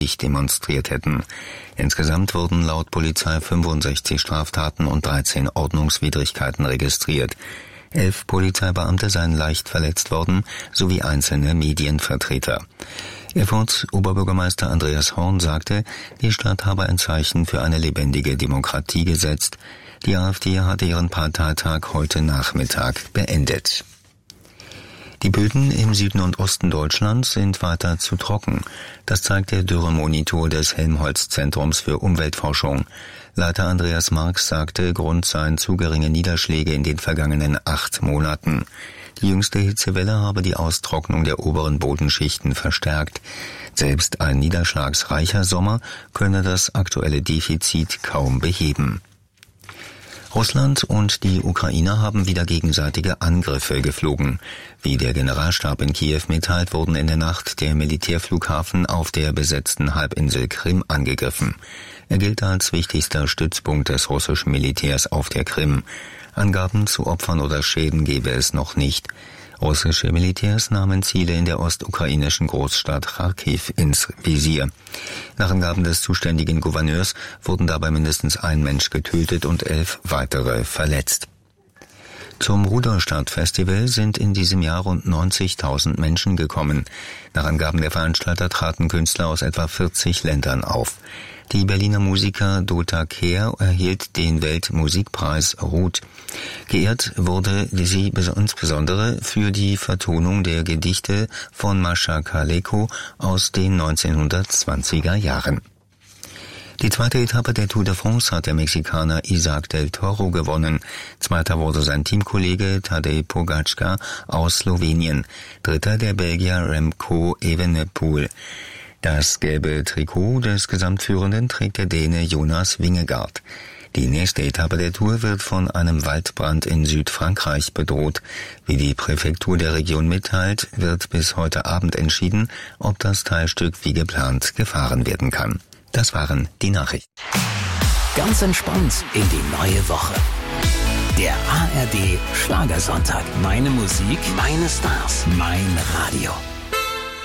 nicht demonstriert hätten. Insgesamt wurden laut Polizei 65 Straftaten und 13 Ordnungswidrigkeiten registriert. 11 Polizeibeamte seien leicht verletzt worden, sowie einzelne Medienvertreter. Erfurts Oberbürgermeister Andreas Horn sagte, die Stadt habe ein Zeichen für eine lebendige Demokratie gesetzt. Die AfD hatte ihren Parteitag heute Nachmittag beendet. Die Böden im Süden und Osten Deutschlands sind weiter zu trocken. Das zeigt der Dürremonitor des Helmholtz-Zentrums für Umweltforschung. Leiter Andreas Marx sagte, Grund seien zu geringe Niederschläge in den vergangenen 8 Monaten. Die jüngste Hitzewelle habe die Austrocknung der oberen Bodenschichten verstärkt. Selbst ein niederschlagsreicher Sommer könne das aktuelle Defizit kaum beheben. Russland und die Ukraine haben wieder gegenseitige Angriffe geflogen. Wie der Generalstab in Kiew mitteilt, wurden in der Nacht der Militärflughafen auf der besetzten Halbinsel Krim angegriffen. Er gilt als wichtigster Stützpunkt des russischen Militärs auf der Krim. Angaben zu Opfern oder Schäden gebe es noch nicht. Russische Militärs nahmen Ziele in der ostukrainischen Großstadt Charkiw ins Visier. Nach Angaben des zuständigen Gouverneurs wurden dabei mindestens ein Mensch getötet und 11 weitere verletzt. Zum Ruderstadt-Festival sind in diesem Jahr rund 90.000 Menschen gekommen. Nach Angaben der Veranstalter traten Künstler aus etwa 40 Ländern auf. Die Berliner Musiker Dota Kehr erhielt den Weltmusikpreis Ruth. Geehrt wurde sie insbesondere für die Vertonung der Gedichte von Mascha Kaleko aus den 1920er Jahren. Die zweite Etappe der Tour de France hat der Mexikaner Isaac del Toro gewonnen. Zweiter wurde sein Teamkollege Tadej Pogačar aus Slowenien. Dritter der Belgier Remco Evenepoel. Das gelbe Trikot des Gesamtführenden trägt der Däne Jonas Vingegaard. Die nächste Etappe der Tour wird von einem Waldbrand in Südfrankreich bedroht. Wie die Präfektur der Region mitteilt, wird bis heute Abend entschieden, ob das Teilstück wie geplant gefahren werden kann. Das waren die Nachrichten. Ganz entspannt in die neue Woche. Der ARD Schlagersonntag. Meine Musik, meine Stars, mein Radio.